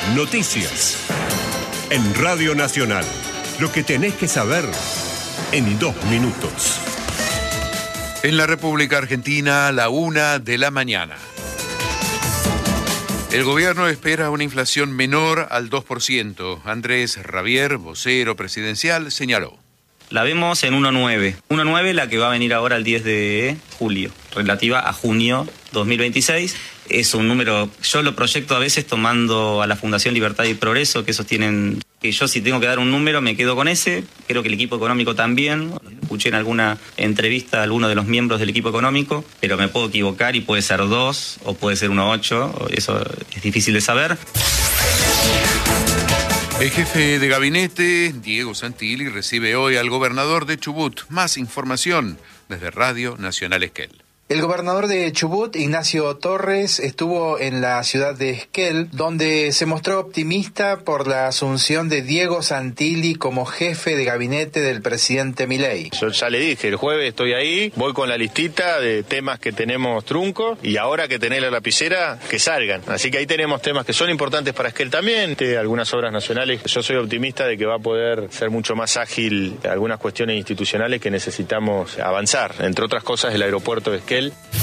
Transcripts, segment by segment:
Noticias. En Radio Nacional. Lo que tenés que saber en 2 minutos. En la República Argentina, 1:00 a.m. El gobierno espera una inflación menor al 2%. Andrés Rabier, vocero presidencial, señaló. La vemos en 1,9. 1,9 la que va a venir ahora el 10 de julio, relativa a junio 2026. Es un número, yo lo proyecto a veces tomando a la Fundación Libertad y Progreso, que sostienen que yo si tengo que dar un número me quedo con ese. Creo que el equipo económico también. Escuché en alguna entrevista a alguno de los miembros del equipo económico, pero me puedo equivocar y puede ser 2 o puede ser 1,8. Eso es difícil de saber. El jefe de gabinete, Diego Santilli, recibe hoy al gobernador de Chubut. Más información desde Radio Nacional Esquel. El gobernador de Chubut, Ignacio Torres, estuvo en la ciudad de Esquel, donde se mostró optimista por la asunción de Diego Santilli como jefe de gabinete del presidente Milei. Yo ya le dije, el jueves estoy ahí, voy con la listita de temas que tenemos truncos y ahora que tenés la lapicera, que salgan. Así que ahí tenemos temas que son importantes para Esquel también, algunas obras nacionales. Yo soy optimista de que va a poder ser mucho más ágil algunas cuestiones institucionales que necesitamos avanzar, entre otras cosas el aeropuerto de Esquel.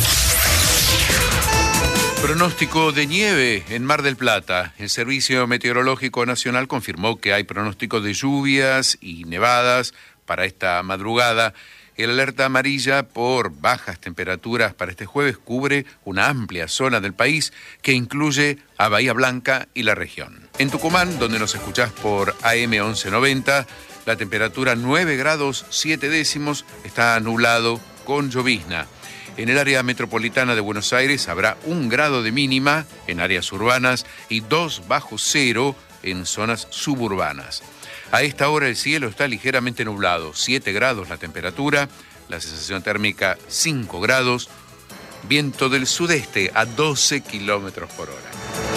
Pronóstico de nieve en Mar del Plata. El Servicio Meteorológico Nacional confirmó que hay pronóstico de lluvias y nevadas para esta madrugada. El alerta amarilla por bajas temperaturas para este jueves cubre una amplia zona del país que incluye a Bahía Blanca y la región. En Tucumán, donde nos escuchás por AM 1190, la temperatura 9 grados 7 décimos, está nublado con llovizna. En el área metropolitana de Buenos Aires habrá 1 grado de mínima en áreas urbanas y 2 bajo cero en zonas suburbanas. A esta hora el cielo está ligeramente nublado, 7 grados la temperatura, la sensación térmica 5 grados, viento del sudeste a 12 kilómetros por hora.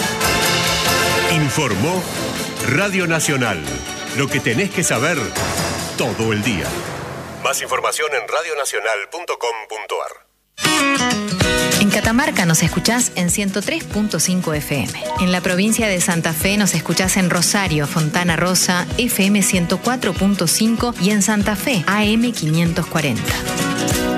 Informó Radio Nacional. Lo que tenés que saber todo el día. Más información en radionacional.com.ar. En Catamarca nos escuchás en 103.5 FM. En la provincia de Santa Fe nos escuchás en Rosario, Fontana Rosa, FM 104.5 y en Santa Fe, AM 540.